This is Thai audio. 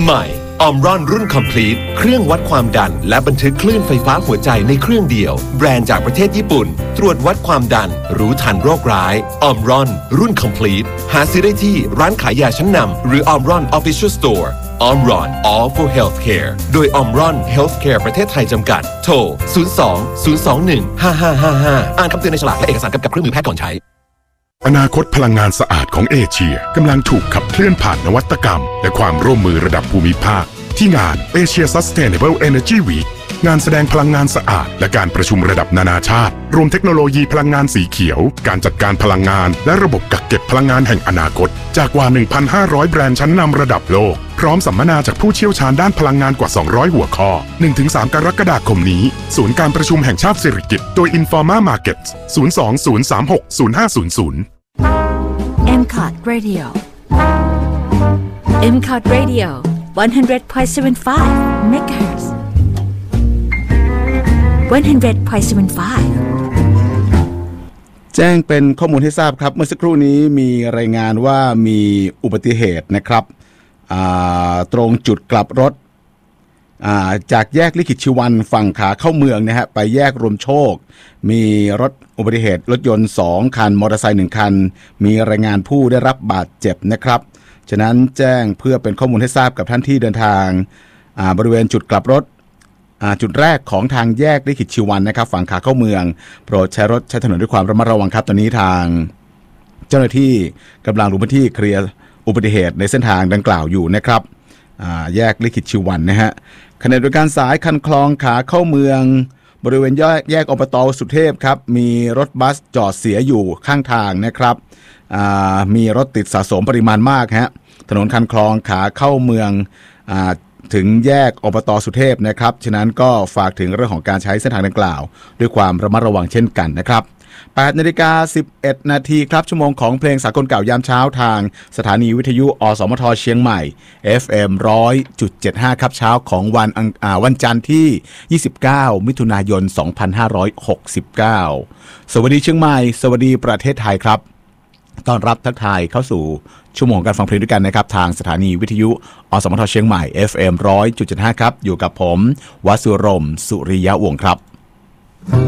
ใหม่ออมรอนรุ่น Complete เครื่องวัดความดันและบันทึกคลื่นไฟฟ้าหัวใจในเครื่องเดียวแบรนด์จากประเทศญี่ปุ่นตรวจวัดความดันรู้ทันโรคร้ายออมรอนรุ่น Complete หาซื้อได้ที่ร้านขายยาชั้นนำหรือออมรอน Official Store ออมรอน All for Healthcare โดยออมรอน Healthcare ประเทศไทยจำกัดโทร 02-021-5555 อ่านคำเตือนในฉลากและเอกสารกับเครื่องมือแพทย์ก่อนใช้อนาคตพลังงานสะอาดของเอเชียกำลังถูกขับเคลื่อนผ่านนวัตกรรมและความร่วมมือระดับภูมิภาคที่งาน Asia Sustainable Energy Week งานแสดงพลังงานสะอาดและการประชุมระดับนานาชาติรวมเทคโนโลยีพลังงานสีเขียวการจัดการพลังงานและระบบกักเก็บพลังงานแห่งอนาคตจากกว่า 1,500 แบรนด์ชั้นนำระดับโลกพร้อมสัมมนาจากผู้เชี่ยวชาญด้านพลังงานกว่า 200 หัวข้อ 1-3 กรกฎาคมนี้ศูนย์การประชุมแห่งชาติสิริกิติ์โดย Informa Markets 02-036-0500 MCOT Radio MCOT Radio 100.75 MHz 100.75 แจ้งเป็นข้อมูลให้ทราบครับเมื่อสักครู่นี้มีรายงานว่ามีอุบัติเหตุนะครับตรงจุดกลับรถจากแยกลิขิตชีวันฝั่งขาเข้าเมืองนะฮะไปแยกรวมโชคมีอุบัติเหตุรถยนต์2คันมอเตอร์ไซค์1คันมีรายงานผู้ได้รับบาดเจ็บนะครับฉะนั้นแจ้งเพื่อเป็นข้อมูลให้ทราบกับท่านที่เดินทางบริเวณจุดกลับรถจุดแรกของทางแยกลิขิตชีวันนะครับฝั่งขาเข้าเมืองโปรดใช้รถใช้ถนนด้วยความระมัดระวังครับตอนนี้ทางเจ้าหน้าที่กำลังลงพื้นที่เคลียร์อุบัติเหตุในเส้นทางดังกล่าวอยู่นะครับแยกลิขิตชีวันนะฮะขณะเดียวกันสายคันคลองขาเข้าเมืองบริเวณแยกอบต.สุเทพครับมีรถบัสจอดเสียอยู่ข้างทางนะครับมีรถติดสะสมปริมาณมากฮะถนนคันคลองขาเข้าเมืองถึงแยกอบต.สุเทพนะครับฉะนั้นก็ฝากถึงเรื่องของการใช้เส้นทางดังกล่าวด้วยความระมัดระวังเช่นกันนะครับ8:11 นาทีครับชั่วโมงของเพลงสากลเก่ายามเช้าทางสถานีวิทยุอสมทเชียงใหม่ FM 100.75 ครับเช้าของวันจันทร์ที่29มิถุนายน2569สวัสดีเชียงใหม่สวัสดีประเทศไทยครับต้อนรับทักทายเข้าสู่ชั่วโมงการฟังเพลงด้วยกันนะครับทางสถานีวิทยุอสมทเชียงใหม่ FM 100.75 ครับอยู่กับผมวสุรมสุริยะวงศ์ครับ